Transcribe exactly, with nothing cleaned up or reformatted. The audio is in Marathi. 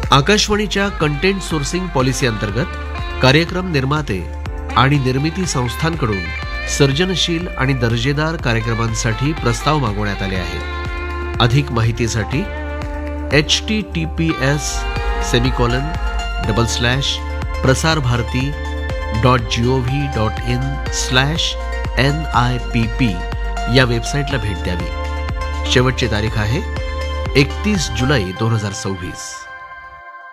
आकाशवाणीच्या कंटेंट सोर्सिंग पॉलिसी अंतर्गत कार्यक्रम निर्माते आणि निर्मिती संस्थांकडून सर्जनशील आणि दर्जेदार कार्यक्रमांसाठी प्रस्ताव मागवण्यात आले आहेत. अधिक माहितीसाठी H T T P S semicolon double slash Prasar Bharati dot G O V dot in slash N I P P या वेबसाईटला भेट द्यावी. शेवटची तारीख आहे एकतीस जुलै दोन हजार सव्वीस.